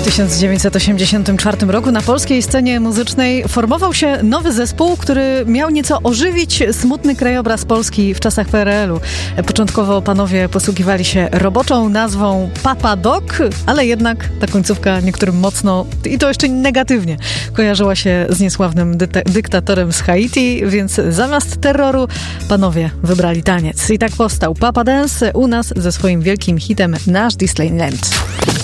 W 1984 roku na polskiej scenie muzycznej formował się nowy zespół, który miał nieco ożywić smutny krajobraz Polski w czasach PRL-u. Początkowo panowie posługiwali się roboczą nazwą Papa Doc, ale jednak ta końcówka niektórym mocno, i to jeszcze negatywnie, kojarzyła się z niesławnym dyktatorem z Haiti, więc zamiast terroru panowie wybrali taniec. I tak powstał Papa Dance u nas ze swoim wielkim hitem Nasz Disneyland.